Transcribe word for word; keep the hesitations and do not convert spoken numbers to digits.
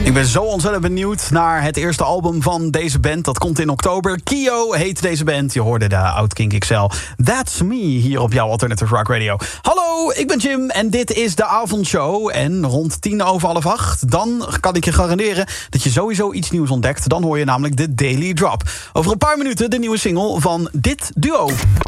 Ik ben zo ontzettend benieuwd naar het eerste album van deze band. Dat komt in oktober. Kio heet deze band. Je hoorde de Outkink X L. That's Me hier op jouw Alternative Rock Radio. Hallo, ik ben Jim en dit is de avondshow. En rond tien over half acht, dan kan ik je garanderen dat je sowieso iets nieuws ontdekt. Dan hoor je namelijk de Daily Drop. Over een paar minuten de nieuwe single van dit duo.